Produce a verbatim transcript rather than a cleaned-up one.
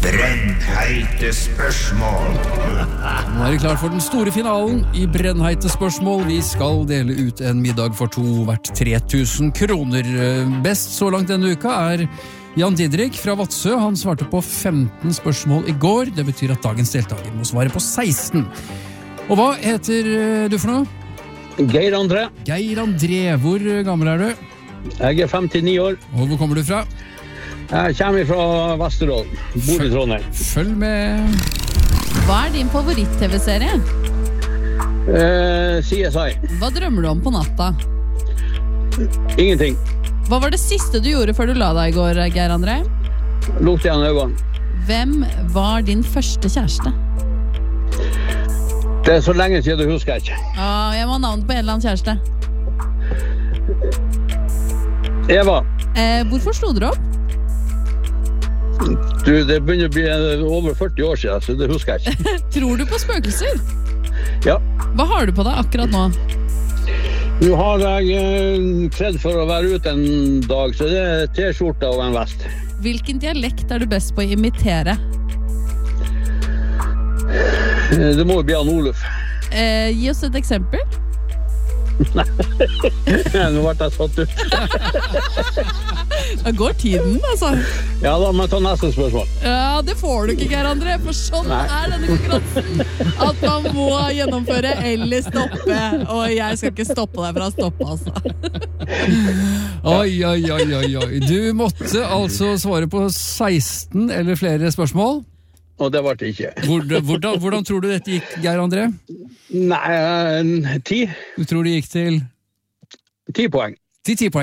Brennheite spørsmål. Nå er det klart for den store finalen i brennheite spørsmål. Vi skal dele ut en middag for to verdt tre tusen kroner. Best så langt denne uka er Jan Didrik fra Vadsø. Han svarte på femten spørsmål i går. Det betyr at dagens deltaker må svare på seksten. Og hva heter du for noe? Geir André. Geir André. Hvor gammel er du? Jeg er femtini år. Og hvor kommer du fra? Jeg kommer fra Vesterålen. Bor i Trondheim. Følg med. Hva er din favoritt-tv-serie? Eh, C S I. Hva drømmer du om på natta? Ingenting. Hva var det siste du gjorde før du la deg i går, Geir André? Lukte igjen øynene. Hvem var din første kjæreste? Det er så lenge siden du husker ikke. Ah, jeg må ha navn på en eller annen kjæreste. Eva. Eh, hvorfor slo dere opp? Du, det begynner å bli over førti år siden, så det husker jeg ikke. Tror du på spøkelser? Ja. Hva har du på deg akkurat nå? Nå har jeg eh, kledd for å være ute en dag, så det er t-skjorte og en vest. Hvilken dialekt er du best på å imitere? Eh, Det må jo bli han Oluf. Eh, gi oss et eksempel. Nå ble jeg satt ut. Da går tiden, altså. Ja, da må jeg ta neste spørsmål. Ja, det får du ikke, Geir André, for sånn Nei. er denne konkurransen. At man må gjennomføre eller stoppe, og jeg skal ikke stoppe deg fra å stoppe, altså. Oi, oi, oi, oi, oi. Du måtte altså svare på seksten eller flere spørsmål. Og det ble det ikke. Hvordan, hvordan, hvordan tror du dette gikk, Geir André? Nei, eh, ti. Du tror det gikk til Ti poeng. til ti poeng.